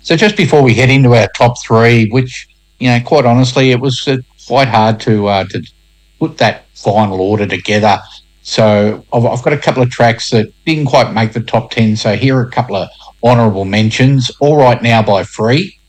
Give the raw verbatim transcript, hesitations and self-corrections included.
So just before we head into our top three, which, you know, quite honestly, it was uh, quite hard to uh, to put that final order together. So I've, I've got a couple of tracks that didn't quite make the top ten. So here are a couple of honourable mentions. All Right Now by Free.